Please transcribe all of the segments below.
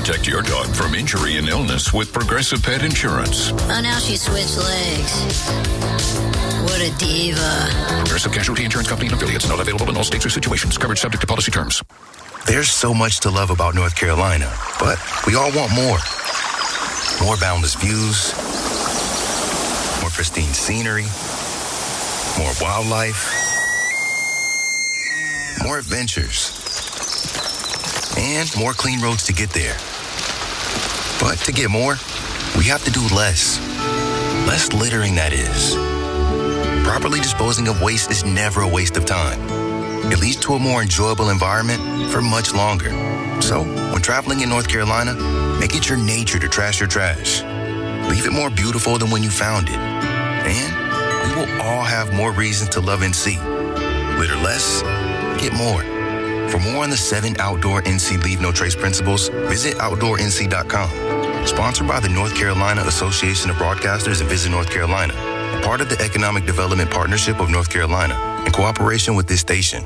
Protect your dog from injury and illness with Progressive Pet Insurance. Oh, now she switched legs. What a diva. Progressive Casualty Insurance Company and affiliates. Not available in all states or situations. Coverage subject to policy terms. There's so much to love about North Carolina, but we all want more. More boundless views, more pristine scenery, more wildlife, more adventures, and more clean roads to get there. But to get more, we have to do less. Less littering, that is. Properly disposing of waste is never a waste of time. It leads to a more enjoyable environment for much longer. So, when traveling in North Carolina, make it your nature to trash your trash. Leave it more beautiful than when you found it. And we will all have more reasons to love NC. Litter less, get more. For more on the 7 outdoor NC Leave No Trace principles, visit OutdoorNC.com. Sponsored by the North Carolina Association of Broadcasters and Visit North Carolina. Part of the Economic Development Partnership of North Carolina in cooperation with this station.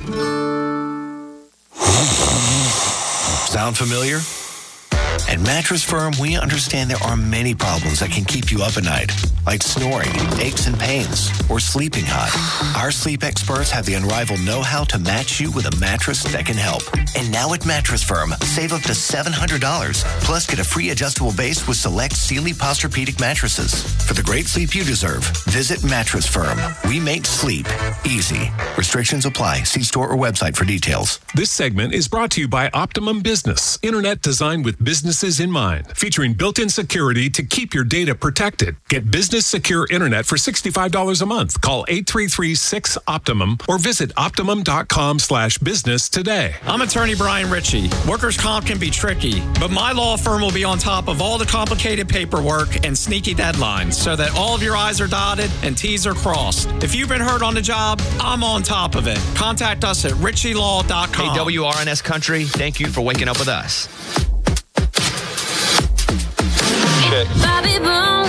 Sound familiar? At Mattress Firm, we understand there are many problems that can keep you up at night, like snoring, aches and pains, or sleeping hot. Our sleep experts have the unrivaled know-how to match you with a mattress that can help. And now at Mattress Firm, save up to $700, plus get a free adjustable base with select Sealy Posturepedic mattresses. For the great sleep you deserve, visit Mattress Firm. We make sleep easy. Restrictions apply. See store or website for details. This segment is brought to you by Optimum Business, internet designed with businesses in mind, featuring built-in security to keep your data protected. Get business secure internet for $65 a month. Call 833-6-OPTIMUM or visit optimum.com/business today. I'm attorney Brian Ritchie. Workers' comp can be tricky, but my law firm will be on top of all the complicated paperwork and sneaky deadlines so that all of your I's are dotted and T's are crossed. If you've been hurt on the job, I'm on top of it. Contact us at ritchielaw.com. Hey, WRNS Country, thank you for waking up with us. Bobby Bones.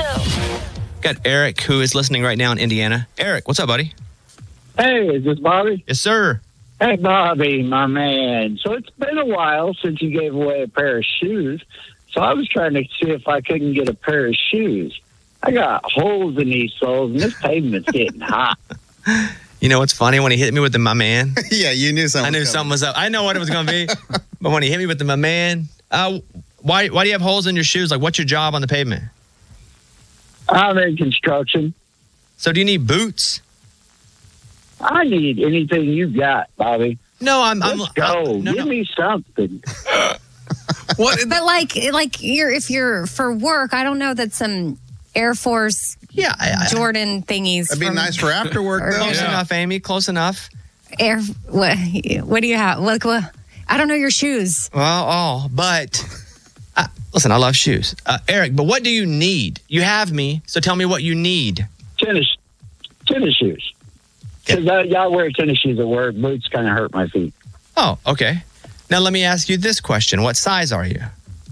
Got Eric, who is listening right now in Indiana. Eric, what's up, buddy? Hey, is this Bobby? Yes, sir. Hey, Bobby, my man. So it's been a while since you gave away a pair of shoes. So I was trying to see if I couldn't get a pair of shoes. I got holes in these soles, and this pavement's getting hot. You know what's funny? When he hit me with the my man. Yeah, you knew something. I knew something was up. I know what it was going to be. But when he hit me with the my man, why do you have holes in your shoes? Like, what's your job on the pavement? I'm in construction. So do you need boots? I need anything you got, Bobby. No, Let's go. Give me something. What? But like if you're for work, I don't know that some Air Force Jordan thingies. That'd be nice for after work, though. Close enough, Amy. Close enough. What do you have? What? I don't know your shoes. But listen, I love shoes. Eric, but what do you need? You have me, so tell me what you need. Tennis shoes. Because y'all wear tennis shoes at work. Boots kind of hurt my feet. Oh, okay. Now let me ask you this question. What size are you?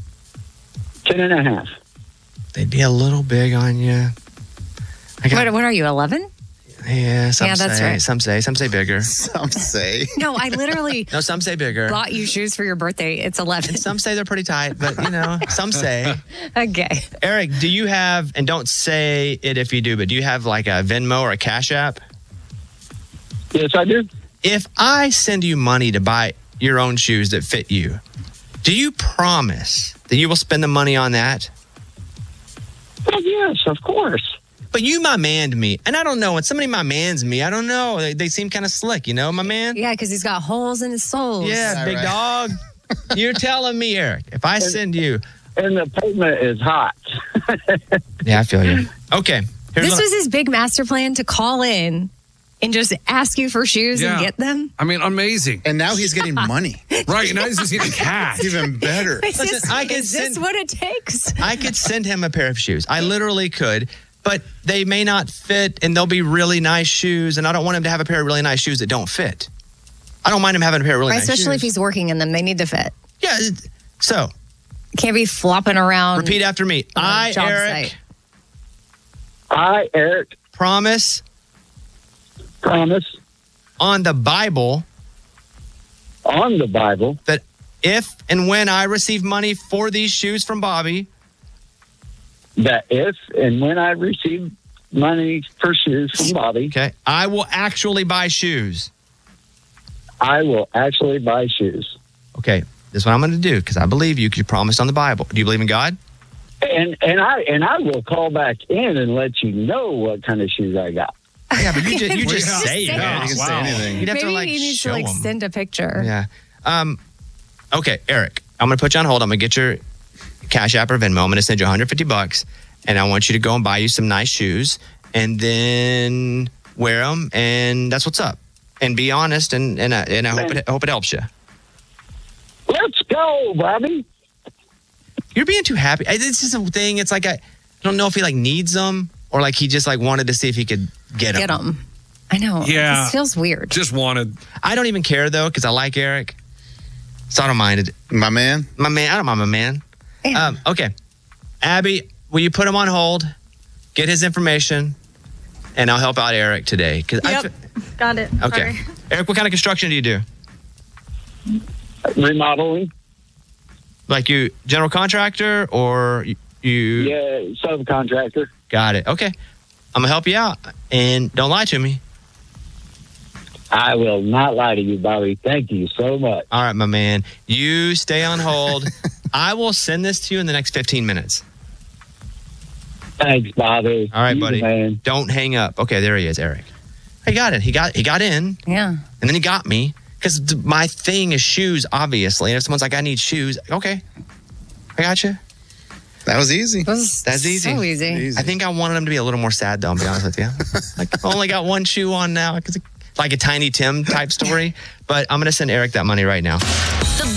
10.5. They'd be a little big on you. What are you, 11? Yeah, that's right. Some say bigger. Some say. No, I literally No, some say bigger. bought you shoes for your birthday. It's 11. Some say they're pretty tight, but some say. Okay. Eric, do you have, and don't say it if you do, but do you have like a Venmo or a Cash App? Yes, I do. If I send you money to buy your own shoes that fit you, do you promise that you will spend the money on that? Well, yes, of course. But you my manned me. And I don't know. When somebody my mans me, I don't know. They seem kind of slick, my man? Yeah, because he's got holes in his soles. Yeah, big dog. You're telling me, Eric, if I send you. And the pavement is hot. Yeah, I feel you. Okay. This was his big master plan to call in and just ask you for shoes and get them. I mean, amazing. And now he's getting money. Right, now he's just getting cash. Even better. Is this what it takes? I could send him a pair of shoes. I literally could. But they may not fit, and they'll be really nice shoes, and I don't want him to have a pair of really nice shoes that don't fit. I don't mind him having a pair of really nice shoes. Especially if he's working in them. They need to fit. Yeah, so. Can't be flopping around. Repeat after me. I, Eric. Promise. On the Bible. On the Bible. That if and when I receive money for these shoes from Bobby. That if and when I receive money for shoes from Bobby. Okay. I will actually buy shoes. I will actually buy shoes. Okay. This is what I'm going to do because I believe you because you promised on the Bible. Do you believe in God? And I will call back in and let you know what kind of shoes I got. Yeah, but you just say it. You can say anything. You'd have Maybe to he needs show to them. send a picture. Yeah. Okay, Eric, I'm going to put you on hold. I'm going to get your Cash App or Venmo. I'm going to send you $150, and I want you to go and buy you some nice shoes, and then wear them, and that's what's up. And be honest, and I hope it helps you. Let's go, Bobby. You're being too happy. This is a thing. It's like I don't know if he needs them or he just wanted to see if he could get them. I know. Yeah. This feels weird. Just wanted. I don't even care though because I like Eric, so I don't mind it. My man. I don't mind my man. Yeah. Okay, Abby, will you put him on hold? Get his information, and I'll help out Eric today. Got it. Okay, Sorry. Eric, what kind of construction do you do? Remodeling. Like you, general contractor, or you? Yeah, subcontractor. Got it. Okay, I'm gonna help you out, and don't lie to me. I will not lie to you, Bobby. Thank you so much. All right, my man. You stay on hold. I will send this to you in the next 15 minutes. Thanks, Bobby. All right, You buddy. the man. Don't hang up. Okay, there he is, Eric. He got it. He got in, Yeah. and then he got me because my thing is shoes, obviously. And if someone's like, "I need shoes," okay, I got you. That was easy. That's easy. So easy. I think I wanted him to be a little more sad, though. I'll be honest with you. I only got one shoe on now because like a Tiny Tim type story. But I'm going to send Eric that money right now.